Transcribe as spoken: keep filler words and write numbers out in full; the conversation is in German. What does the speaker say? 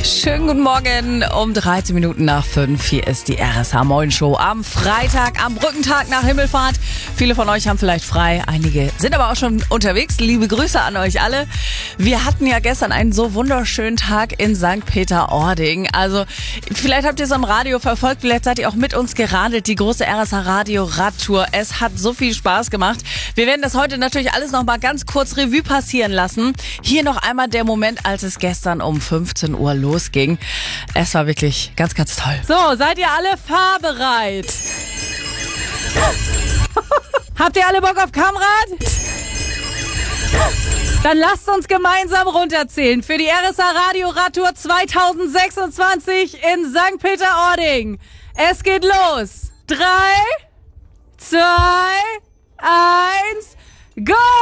Schönen guten Morgen um dreizehn Minuten nach fünf. Hier ist die R S H Moin Show am Freitag, am Brückentag nach Himmelfahrt. Viele von euch haben vielleicht frei, einige sind aber auch schon unterwegs. Liebe Grüße an euch alle. Wir hatten ja gestern einen so wunderschönen Tag in Sankt Peter-Ording. Also vielleicht habt ihr es am Radio verfolgt, vielleicht seid ihr auch mit uns geradelt, die große R S H Radio Radtour. Es hat so viel Spaß gemacht. Wir werden das heute natürlich alles noch mal ganz kurz Revue passieren lassen. Hier noch einmal der Moment, als es gestern um fünfzehn Uhr losging. Es war wirklich ganz, ganz toll. So, seid ihr alle fahrbereit? Habt ihr alle Bock auf Kammrad? Dann lasst uns gemeinsam runterzählen für die R S H Radio Radtour zwanzig sechsundzwanzig in Sankt Peter-Ording. Es geht los. Drei, zwei, eins, go!